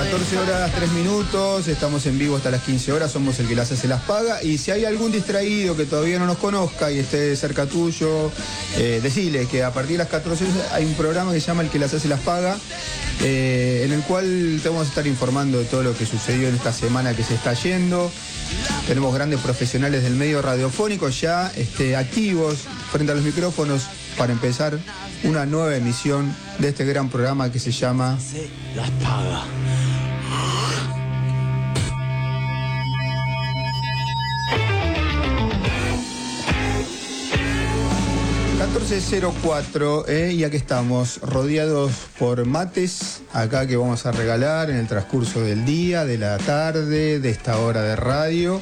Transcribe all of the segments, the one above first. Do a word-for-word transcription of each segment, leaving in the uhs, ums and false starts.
catorce horas, tres minutos, estamos en vivo hasta las quince horas, somos el que las hace las paga. Y si hay algún distraído que todavía no nos conozca y esté cerca tuyo, eh, decile que a partir de las catorce horas hay un programa que se llama El que las hace las paga, eh, en el cual te vamos a estar informando de todo lo que sucedió en esta semana que se está yendo. Tenemos grandes profesionales del medio radiofónico ya este, activos frente a los micrófonos para empezar una nueva emisión de este gran programa que se llama Las Paga. catorce cero cuatro, eh, y aquí estamos rodeados por mates acá que vamos a regalar en el transcurso del día, de la tarde, de esta hora de radio.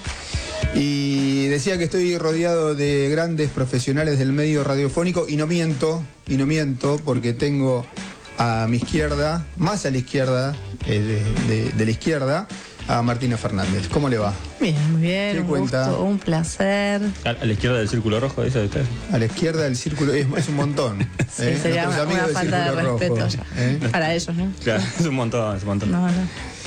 Y decía que estoy rodeado de grandes profesionales del medio radiofónico y no miento, y no miento porque tengo a mi izquierda, más a la izquierda, eh, de, de, de la izquierda, a Martina Fernández. ¿Cómo le va? Bien, muy bien, un cuenta? gusto, un placer. A, a la izquierda del círculo rojo, ¿dice de usted? A la izquierda del círculo, es, es un montón. Sí, ¿eh? sería Nuestros una, amigos una del falta de Círculo respeto Rojo, ya. ¿eh? Para ellos, ¿no? Claro, es un montón, es un montón. No, no.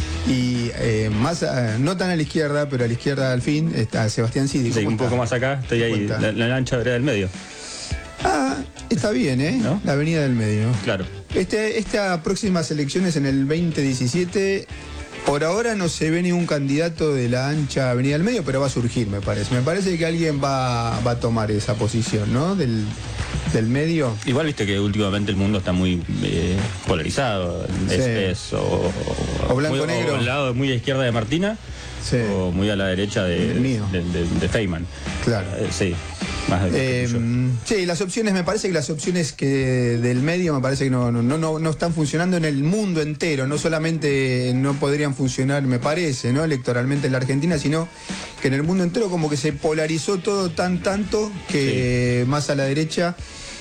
Y eh, más a, no tan a la izquierda, pero a la izquierda al fin está Sebastián Cidi. Sí, un está? poco más acá, estoy ahí, la, la lancha vereda del medio. Ah, está bien, ¿eh? ¿No? La avenida del medio. Claro. Este, estas próximas elecciones en el veinte diecisiete, por ahora no se ve ningún candidato de la ancha avenida del medio, pero va a surgir, me parece. Me parece que alguien va, va a tomar esa posición, ¿no? Del, del medio. Igual viste que últimamente el mundo está muy eh, polarizado. Es, Sí. es o, O blanco muy, negro. O al lado muy a izquierda de Martina, Sí. o muy a la derecha de, El mío. de, de, de Feynman. Claro. Eh, sí, más de Eh, sí, las opciones, me parece que las opciones que del medio me parece que no, no, no, no están funcionando en el mundo entero, no solamente no podrían funcionar, me parece, ¿no? Electoralmente en la Argentina, sino que en el mundo entero como que se polarizó todo tan tanto que sí. Más a la derecha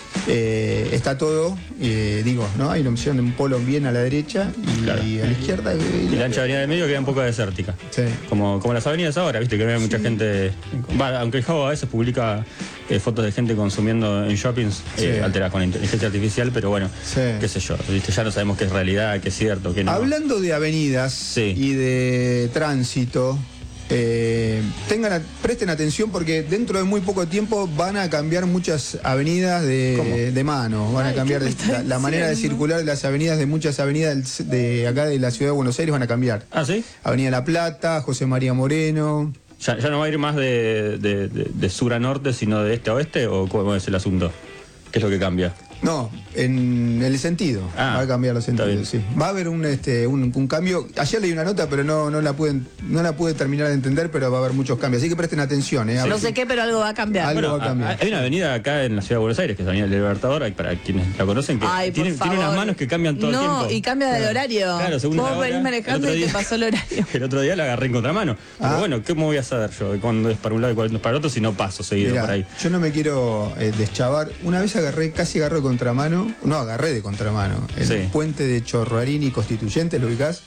eh, está todo, eh, digo, ¿no? Hay una opción de un polo bien a la derecha y, Claro. y a la izquierda. Y la ancha avenida del medio queda un poco desértica. Sí. Como, como las avenidas ahora, viste, que no hay mucha gente. Va, aunque el Javo a veces publica eh, fotos de gente consumiendo en shoppings eh, Sí. alteradas con inteligencia artificial, pero bueno, Sí. qué sé yo, viste, ya no sabemos qué es realidad, qué es cierto, qué no. Hablando de avenidas Sí. y de tránsito, eh, tengan, presten atención porque dentro de muy poco tiempo van a cambiar muchas avenidas de, de mano, van Ay, a cambiar ¿qué me de- estás la, la manera de diciendo? circular de las avenidas de muchas avenidas del- de acá de la ciudad de Buenos Aires van a cambiar. Ah, ¿sí? Avenida La Plata, José María Moreno. ¿Ya, ya no va a ir más de, de, de- de sur a norte, sino de este a oeste? ¿O cómo es el asunto? ¿Qué es lo que cambia? No, en el sentido. Ah, va a cambiar los está sentidos, sí. bien. Va a haber un, este, un, un cambio. Ayer leí una nota, pero no, no, la pude, no la pude terminar de entender, pero va a haber muchos cambios. Así que presten atención, ¿eh? A No ver sé si- qué, pero algo va a cambiar. Algo Bueno, va a cambiar. hay una avenida acá en la ciudad de Buenos Aires, que es la Avenida del Libertador, hay para quienes la conocen, que Ay, por tiene, tiene unas favor. manos que cambian todo no, el tiempo. No, y cambia del horario. Claro, según la Vos hora. venís El manejando otro y te día- pasó el horario. El otro día la agarré en contramano. Ah. Pero bueno, ¿cómo voy a saber yo de cuándo es para un lado y cuándo es para el otro si no paso seguido Mirá, por ahí? yo no me quiero eh, deschavar. Una vez agarré, casi agarré de contramano. No, agarré de contramano. El Sí. puente de Chorrarini Constituyente, ¿lo ubicás?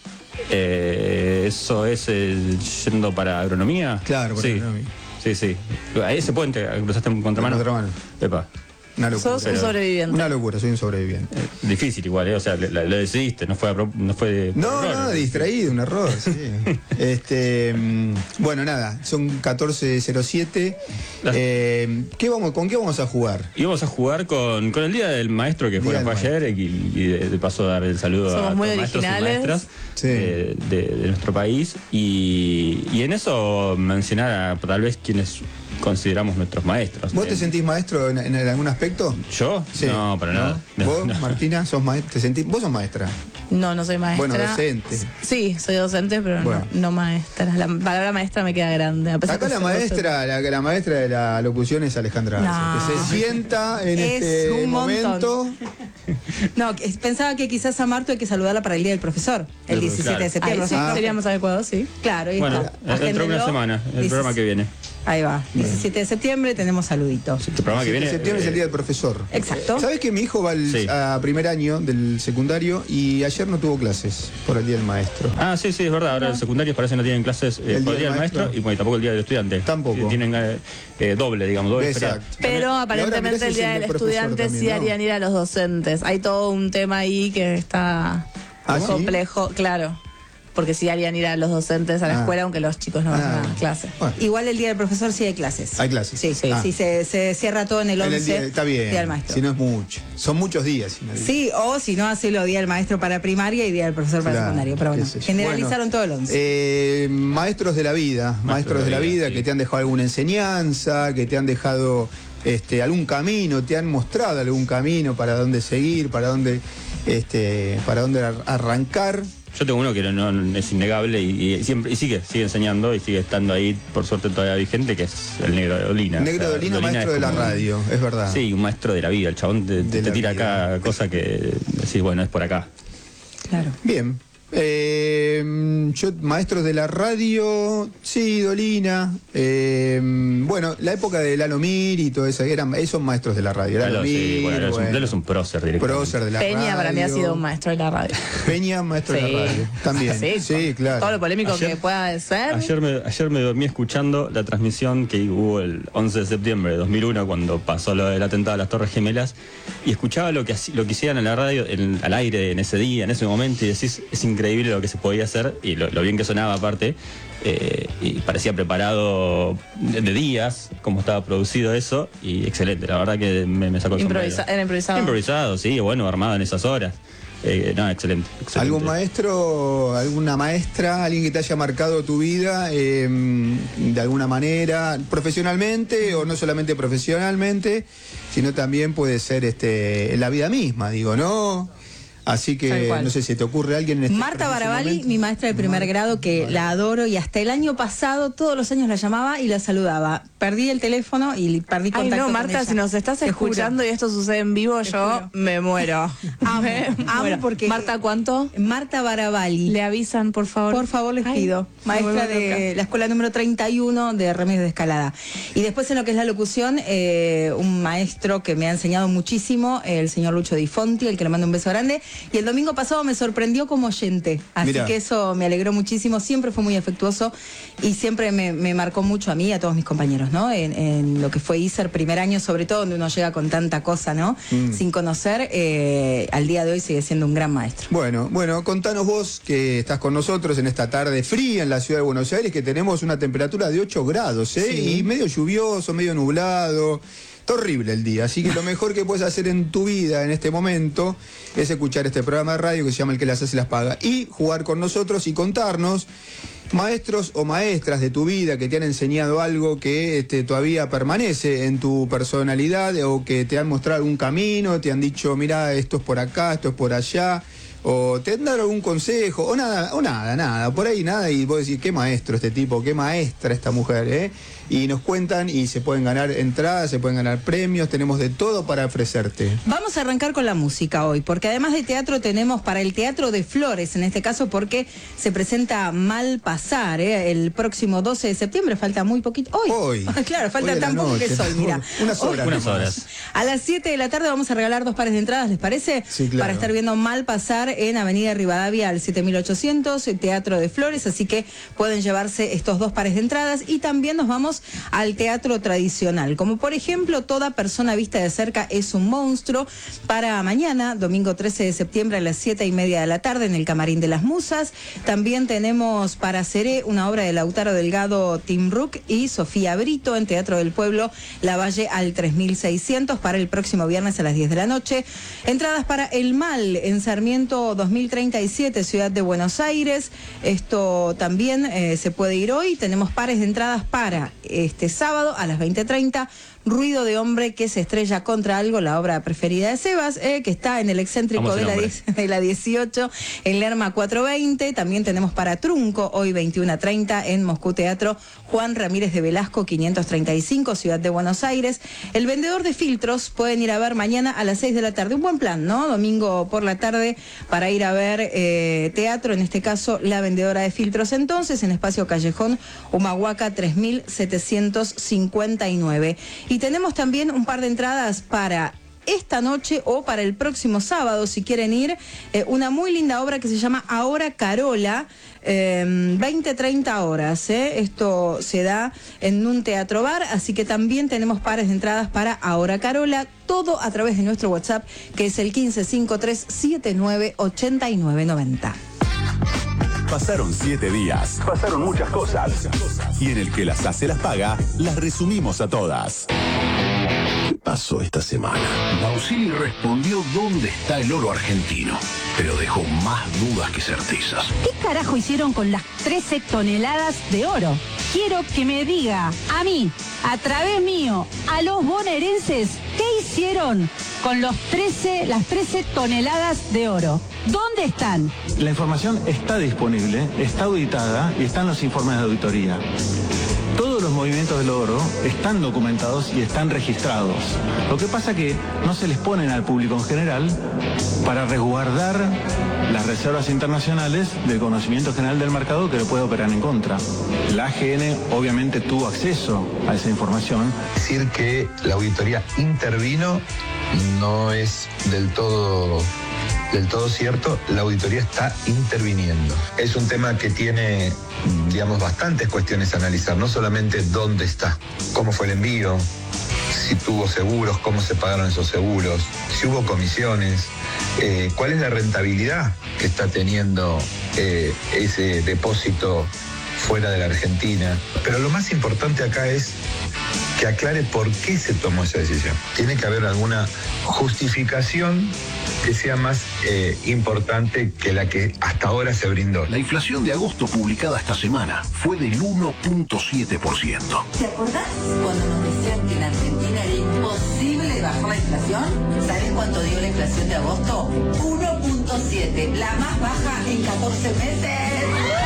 Eh, eso es el yendo para agronomía. Claro, por sí. agronomía. Sí, sí. Ahí ese puente, cruzaste en contramano. Contramano. Epa. Una locura. Sos un pero- sobreviviente. Una locura, soy un sobreviviente. Eh, difícil igual, ¿eh? O sea, lo, lo decidiste, no fue, a pro- no fue de. No, error. no, distraído, un error, sí. este, mm, bueno, nada, son catorce cero siete. Las- Eh, ¿qué vamos, ¿Con qué vamos a jugar? Y vamos a jugar con, con el Día del Maestro que fue, Día fue del ayer y, y de, de paso dar el saludo Somos a muy los maestros y originales. maestras Sí. eh, de, de nuestro país y, y en eso mencionar a tal vez quienes consideramos nuestros maestros. ¿Vos te En- sentís maestro en, en algún aspecto? ¿Yo? Sí. No, para nada. ¿No? No, ¿Vos, no. Martina, sos maestra? ¿Te sentís? ¿Vos sos maestra? No, no soy maestra. Bueno, docente. Sí, soy docente, pero Bueno. no, no maestra. La palabra maestra me queda grande. A pesar Acá que la soy maestra, la, la maestra de la locución es Alejandra No. Arce, que se sienta en Es este un montón. momento. No, que- pensaba que quizás a Marto hay que saludarla para el Día del Profesor, el Claro. diecisiete de docente. septiembre. Ahí sí, Ah. sería más adecuado, sí. Claro, ahí Bueno, está. dentro de una Agéndenlo. semana, el Dieci- programa que viene. Ahí va, diecisiete de septiembre tenemos saluditos. El programa que siete de viene. septiembre es el eh, día del profesor. Exacto. ¿Sabes que mi hijo va al- Sí. a primer año del secundario y ayer no tuvo clases por el día del maestro? Ah, sí, sí, es verdad. Ahora los secundarios parece que no tienen clases eh, El por día el día del del maestro, maestro. y bueno, y tampoco el día del estudiante. Tampoco. Tienen eh, eh, doble, digamos, doble Exacto. feriado. Pero Y ahora aparentemente mirá si el es Día el del profesor Estudiante también, sí ¿no? harían ir a los docentes. Hay todo un tema ahí que está ¿Ah, sí? complejo, claro. porque sí harían ir a los docentes a la Ah. escuela, aunque los chicos no van Ah. a clase. Bueno, Igual el día del profesor sí hay clases. hay clases. Sí, sí, Ah. sí, se, se cierra todo en el En once. el día- está bien. Día del maestro. Si no es mucho. Son muchos días. si no es- Sí, o si no, hacelo día del maestro para primaria y día del profesor para Claro, secundario. Pero bueno, qué sé yo. generalizaron Bueno, todo el once. eh, maestros de la vida, maestros de la vida, sí. que te han dejado alguna enseñanza, que te han dejado este, algún camino, te han mostrado algún camino para dónde seguir, para dónde, este, para dónde ar- arrancar. Yo tengo uno que no, no- es innegable y, y siempre y sigue, sigue enseñando y sigue estando ahí, por suerte todavía vigente, que es el Negro de Dolina. Negro O sea, Dolina, Dolina maestro es de la como- radio, es verdad. Sí, un maestro de la vida. El chabón te, De te la tira vida. acá cosas que decís, bueno, es por acá. Claro. Bien. Eh, yo, maestros de la radio, sí, Dolina. eh, bueno, la época de Lalo Mir y todo eso, eran, esos maestros de la radio. Lalo Lalo, sí, Mir, bueno, Lalo es un- bueno, Lalo es un prócer directamente. prócer de la Peña radio. para mí ha sido un maestro de la radio. Peña, maestro de Sí. la radio. También. Sí, Sí, con claro. Todo lo polémico Ayer- que pueda ser. Ayer me, ayer me dormí escuchando la transmisión que hubo el once de septiembre de dos mil uno cuando pasó lo del atentado a las Torres Gemelas y escuchaba lo que, haci- lo que hicieran en la radio, en- al aire en ese día, en ese momento y decís, es increíble lo que se podía hacer y lo, lo bien que sonaba aparte. eh, y parecía preparado de, de días, como estaba producido eso, y excelente, la verdad que me, me sacó el Improvisa- sombrero. era improvisado. Improvisado, sí, bueno, armado en esas horas. Eh, no, excelente, excelente. ¿Algún maestro, alguna maestra, alguien que te haya marcado tu vida eh, de alguna manera, profesionalmente o no solamente profesionalmente, sino también puede ser este, en la vida misma, digo, ¿no? Así Tal que cual. no sé si te ocurre alguien en este Marta preciso Baraballi, momento. mi maestra de primer grado, que la adoro y hasta el año pasado todos los años la llamaba y la saludaba. Perdí el teléfono y perdí Ay, contacto no, con Marta, ella. si nos estás Te juro. escuchando y esto sucede en vivo, Te yo juro. me muero. Amo, Me amo muero. porque- Marta, ¿cuánto? Marta Baraballi. Le avisan, por favor. Por favor, les Ay, pido. me vuelvo Maestra de loca. la escuela número treinta y uno de Remedios de Escalada. Y después en lo que es la locución, eh, un maestro que me ha enseñado muchísimo, el señor Lucho Di Fonti, el que le mando un beso grande. Y el domingo pasado me sorprendió como oyente. Así Mirá. que eso me alegró muchísimo. Siempre fue muy afectuoso y siempre me, me marcó mucho a mí y a todos mis compañeros, ¿no? En, en lo que fue I S E R primer año, sobre todo donde uno llega con tanta cosa, ¿no? Mm. Sin conocer, eh, al día de hoy sigue siendo un gran maestro. Bueno, bueno, contanos vos que estás con nosotros en esta tarde fría en la ciudad de Buenos Aires, que tenemos una temperatura de ocho grados, ¿eh? Sí. Y medio lluvioso, medio nublado. Está horrible el día, así que lo mejor que puedes hacer en tu vida en este momento es escuchar este programa de radio que se llama El que las hace las paga y jugar con nosotros y contarnos maestros o maestras de tu vida que te han enseñado algo que este, todavía permanece en tu personalidad o que te han mostrado algún camino, te han dicho, mira, esto es por acá, esto es por allá, o te han dado algún consejo, o nada, o nada, nada, por ahí nada, y vos decís, qué maestro este tipo, qué maestra esta mujer, ¿eh? Y nos cuentan y se pueden ganar entradas, se pueden ganar premios, tenemos de todo para ofrecerte. Vamos a arrancar con la música hoy, porque además de teatro tenemos para el Teatro de Flores, en este caso porque se presenta Mal Pasar, ¿eh? El próximo doce de septiembre, falta muy poquito. Hoy. Hoy. Claro, falta Hoy de la tan poco que noche, es hoy, mira. unas Hoy. horas. Unas nomás. horas. A las siete de la tarde vamos a regalar dos pares de entradas, ¿les parece? Sí, claro. Para estar viendo Mal Pasar en Avenida Rivadavia al siete mil ochocientos, el Teatro de Flores, así que pueden llevarse estos dos pares de entradas y también nos vamos al teatro tradicional, como por ejemplo Toda persona vista de cerca es un monstruo, para mañana, domingo trece de septiembre a las siete y media de la tarde en el Camarín de las Musas. También tenemos para Seré una obra de Lautaro Delgado, Tim Rook y Sofía Brito en Teatro del Pueblo, La Valle al tres mil seiscientos para el próximo viernes a las diez de la noche. Entradas para El Mal en Sarmiento dos mil treinta y siete, Ciudad de Buenos Aires. Esto también eh, se puede ir hoy. Tenemos pares de entradas para este sábado a las veinte treinta. Ruido de hombre que se estrella contra algo, la obra preferida de Sebas, eh, que está en el excéntrico Vamos, de el la, hombre. diez de la dieciocho, en Lerma cuatrocientos veinte. También tenemos para Trunco, hoy veintiuno treinta, en Moscú Teatro, Juan Ramírez de Velasco, quinientos treinta y cinco, Ciudad de Buenos Aires. El vendedor de filtros pueden ir a ver mañana a las seis de la tarde. Un buen plan, ¿no? Domingo por la tarde para ir a ver eh, teatro, en este caso La Vendedora de Filtros. Entonces, en Espacio Callejón, Humahuaca tres mil setecientos cincuenta y nueve. Y tenemos también un par de entradas para esta noche o para el próximo sábado, si quieren ir, eh, una muy linda obra que se llama Ahora Carola, eh, veinte treinta horas. Eh. Esto se da en un teatro bar, así que también tenemos pares de entradas para Ahora Carola, todo a través de nuestro WhatsApp, que es el quince cincuenta y tres setenta y nueve ochenta y nueve noventa. Pasaron siete días. Pasaron muchas cosas. Y en el que las hace las paga, las resumimos a todas. ¿Qué pasó esta semana? Mausili respondió dónde está el oro argentino, pero dejó más dudas que certezas. ¿Qué carajo hicieron con las trece toneladas de oro? Quiero que me diga a mí, a través mío, a los bonaerenses, ¿qué hicieron con los trece, las trece toneladas de oro? ¿Dónde están? La información está disponible, está auditada y están los informes de auditoría. Todos los movimientos del oro están documentados y están registrados. Lo que pasa que no se les ponen al público en general para resguardar las reservas internacionales del conocimiento general del mercado que lo puede operar en contra. La A G N obviamente tuvo acceso a esa información. Decir que la auditoría intervino no es del todo... del todo cierto, la auditoría está interviniendo. Es un tema que tiene, digamos, bastantes cuestiones a analizar, no solamente dónde está, cómo fue el envío, si tuvo seguros, cómo se pagaron esos seguros, si hubo comisiones, eh, cuál es la rentabilidad que está teniendo eh, ese depósito fuera de la Argentina. Pero lo más importante acá es que aclare por qué se tomó esa decisión. Tiene que haber alguna justificación que sea más eh, importante que la que hasta ahora se brindó. La inflación de agosto publicada esta semana fue del uno punto siete por ciento. ¿Te acordás cuando nos decían que en Argentina era imposible bajar la inflación? ¿Sabés cuánto dio la inflación de agosto? uno punto siete, la más baja en catorce meses.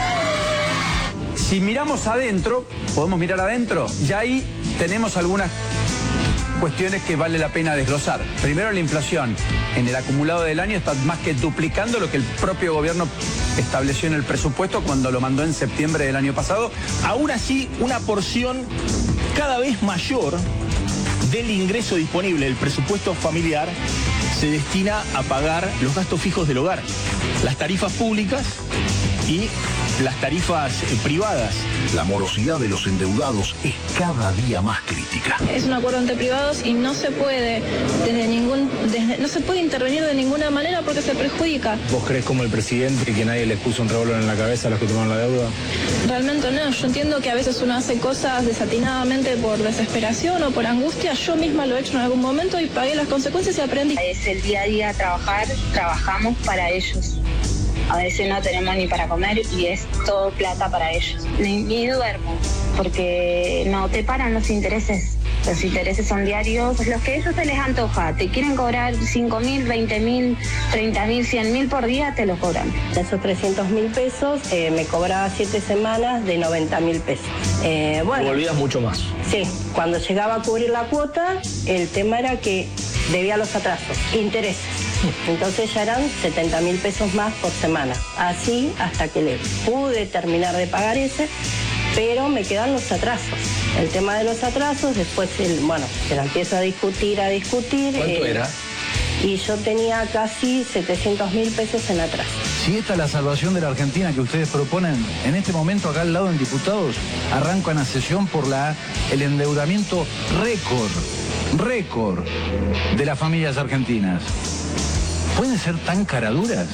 Si miramos adentro, podemos mirar adentro, ya ahí tenemos algunas cuestiones que vale la pena desglosar. Primero, la inflación en el acumulado del año está más que duplicando lo que el propio gobierno estableció en el presupuesto cuando lo mandó en septiembre del año pasado. Aún así, una porción cada vez mayor del ingreso disponible del presupuesto familiar se destina a pagar los gastos fijos del hogar, las tarifas públicas y las tarifas privadas. La morosidad de los endeudados es cada día más crítica. Es un acuerdo entre privados y no se puede desde ningún desde, no se puede intervenir de ninguna manera porque se perjudica. ¿Vos crees como el presidente que nadie les puso un revólver en la cabeza a los que tomaron la deuda? Realmente no. Yo entiendo que a veces uno hace cosas desatinadamente por desesperación o por angustia. Yo misma lo he hecho en algún momento y pagué las consecuencias y aprendí. Es el día a día trabajar, trabajamos para ellos. A veces no tenemos ni para comer y es todo plata para ellos. Ni, ni duermo, porque no te paran los intereses. Los intereses son diarios, los que a ellos se les antoja. Te quieren cobrar cinco mil, veinte mil, treinta mil, cien mil por día, te lo cobran. Esos trescientos mil pesos eh, me cobraba siete semanas de noventa mil pesos. Eh, bueno, volvías mucho más. Sí, cuando llegaba a cubrir la cuota, el tema era que debía los atrasos, intereses. Entonces ya eran setenta mil pesos más por semana. Así hasta que le pude terminar de pagar ese, pero me quedan los atrasos. El tema de los atrasos, después, el, bueno, se la empiezo a discutir, a discutir. ¿Cuánto eh, era? Y yo tenía casi setecientos mil pesos en atraso. Si esta es la salvación de la Argentina que ustedes proponen, en este momento acá al lado en diputados, arrancan a sesión por la, el endeudamiento récord, récord de las familias argentinas. ¿Pueden ser tan caraduras?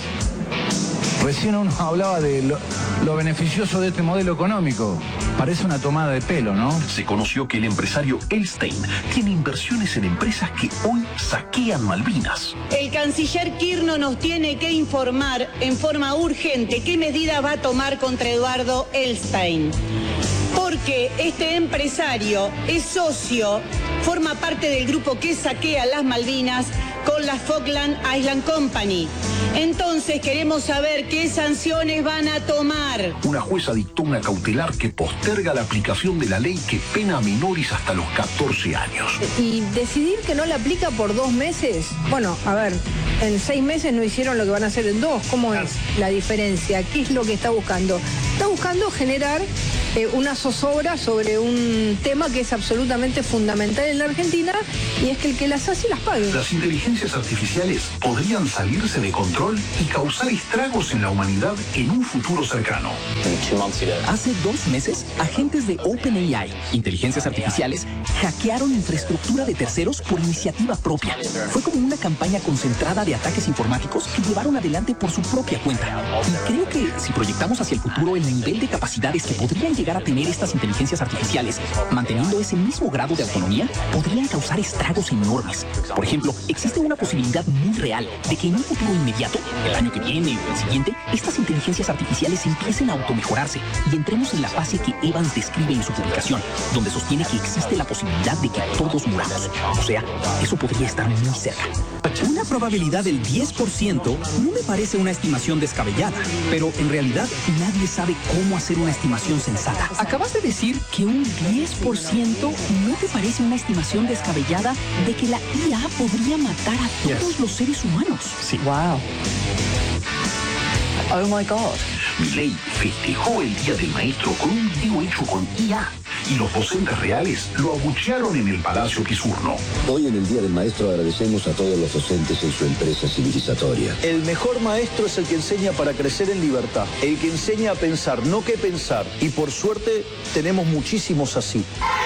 Recién uno hablaba de lo, lo beneficioso de este modelo económico. Parece una tomada de pelo, ¿no? Se conoció que el empresario Elstein tiene inversiones en empresas que hoy saquean Malvinas. El canciller Kirchner nos tiene que informar en forma urgente qué medida va a tomar contra Eduardo Elstein. Porque este empresario es socio, forma parte del grupo que saquea las Malvinas con la Falkland Island Company. Entonces queremos saber qué sanciones van a tomar. Una jueza dictó una cautelar que posterga la aplicación de la ley que pena a menores hasta los catorce años. Y decidir que no la aplica por dos meses, bueno, a ver, en seis meses no hicieron lo que van a hacer en dos. ¿Cómo es la diferencia? ¿Qué es lo que está buscando? Está buscando generar eh, una zozobra sobre un tema que es absolutamente fundamental en la Argentina, y es que el que las hace las pague. Las inteligencias artificiales podrían salirse de control y causar estragos en la humanidad en un futuro cercano. Hace dos meses, agentes de OpenAI, inteligencias artificiales, hackearon infraestructura de terceros por iniciativa propia. Fue como una campaña concentrada de ataques informáticos que llevaron adelante por su propia cuenta. Y creo que si proyectamos hacia el futuro el nivel de capacidades que podrían llegar a tener estas inteligencias artificiales, manteniendo ese mismo grado de autonomía, podrían causar estragos enormes. Por ejemplo, existe una posibilidad muy real de que en un futuro inmediato, el año que viene o el siguiente, estas inteligencias artificiales empiecen a automejorarse y entremos en la fase que Evans describe en su publicación, donde sostiene que existe la posibilidad de que todos muramos. O sea, eso podría estar muy cerca. Una probabilidad del diez por ciento no me parece una estimación descabellada, pero en realidad nadie sabe cómo hacer una estimación sensata. Acabas de decir que un diez por ciento no te parece una estimación descabellada de que la I A podría matar a todos yes. los seres humanos. Sí. Wow. Oh my God. Milei festejó el Día del Maestro con un video hecho con I A y los docentes reales lo abuchearon en el Palacio Pisurno. Hoy en el Día del Maestro agradecemos a todos los docentes en su empresa civilizatoria. El mejor maestro es el que enseña para crecer en libertad, el que enseña a pensar, no qué pensar. Y por suerte tenemos muchísimos así.